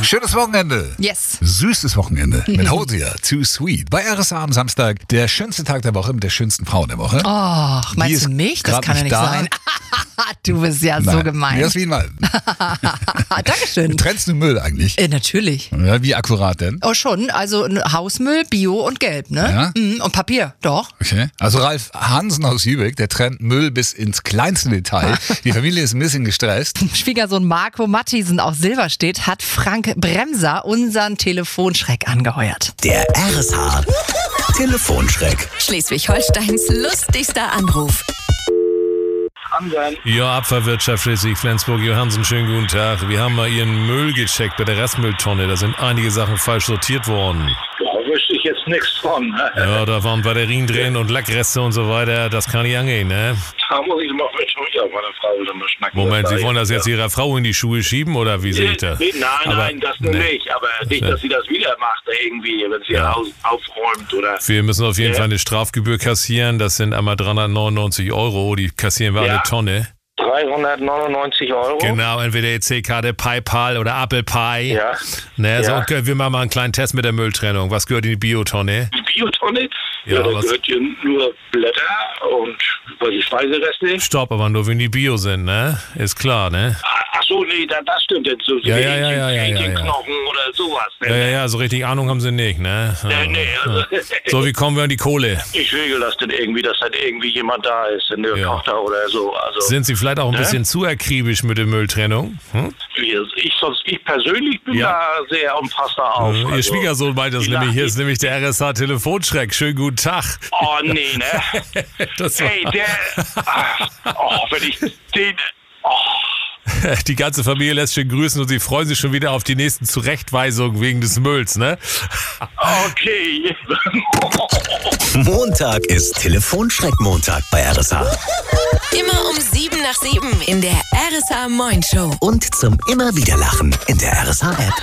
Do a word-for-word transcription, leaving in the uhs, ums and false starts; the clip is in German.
Schönes Wochenende. Yes. Süßes Wochenende mit Hosier, Too Sweet. Bei R S A am Samstag, der schönste Tag der Woche mit der schönsten Frau der Woche. Och, meinst du mich? Das kann ja nicht da. sein. Du bist ja Nein. so gemein. Jasmin Walden. Dankeschön. Trennst du Müll eigentlich? Äh, natürlich. Ja, wie akkurat denn? Oh, schon. Also ein Hausmüll, Bio und Gelb, ne? Ja? Mhm, und Papier, doch. Okay. Also Ralf Hansen aus Jübeck, der trennt Müll bis ins kleinste Detail. Die Familie ist ein bisschen gestresst. Schwiegersohn Marco Matthiesen aus Silberstedt hat Frank Bremser unseren Telefonschreck angeheuert. Der R S H Telefonschreck. Schleswig-Holsteins lustigster Anruf. Ja, Abfallwirtschaft Schleswig-Flensburg, Johansen, schönen guten Tag. Wir haben mal Ihren Müll gecheckt bei der Restmülltonne. Da sind einige Sachen falsch sortiert worden. Da wüsste ich jetzt nichts von. Ja, da waren Batterien drin und Lackreste und so weiter. Das kann nicht angehen, ne? Da muss ich mal mit ja, meiner Frau wieder mal schnacken. Moment, Sie Das wollen sei- das jetzt Ihrer Frau in die Schuhe schieben oder wie sehe ich das? Nee, nein, Aber- nein, das nur nee. nicht. Aber nicht, dass sie das wieder macht, irgendwie, wenn sie Ja. aus, aufräumt oder. Wir müssen auf jeden Ja. Fall eine Strafgebühr kassieren. Das sind einmal dreihundertneunundneunzig Euro. Die kassieren wir Ja. alle Tonne. dreihundertneunundneunzig Euro. Genau, entweder E C-Karte, PayPal oder Apple Pie. Ja. Ne, so, Ja. und wir machen mal einen kleinen Test mit der Mülltrennung. Was gehört in die Biotonne? Die Biotonne, Ja, ja, da was- gehört hier nur Blätter und welche Speisereste. Stopp, aber nur wenn die Bio sind, ne? Ist klar, ne? Ach so, nee, da, das stimmt jetzt so. Ja, ja, ja, ja, ja, ja, ja. Knochen oder sowas. Ne? Ja, ja, ja, so richtig Ahnung haben sie nicht, ne? Nee, nee, also, So, wie kommen wir an die Kohle? ich regel das denn irgendwie, dass halt irgendwie jemand da ist, eine Ja. Tochter oder so. Also, Sind sie vielleicht auch ein Ne? bisschen zu akribisch mit der Mülltrennung? Hm? ich, sonst, ich persönlich bin Ja. da sehr umfassbar auf. Ihr also, Schwiegersohn meint das die nämlich. Hier Nachricht- ist nämlich der R S H Telefonschreck. Schönen guten Tag. Oh, nee, ne? Das war Ey, der. Ach, oh, wenn ich den. Oh, die ganze Familie lässt schön grüßen und sie freuen sich schon wieder auf die nächsten Zurechtweisungen wegen des Mülls, ne? okay. Montag ist Telefonschreck-Montag bei R S H. Immer um sieben nach sieben in der R S H Moin Show. Und zum immer wieder Lachen in der R S H App.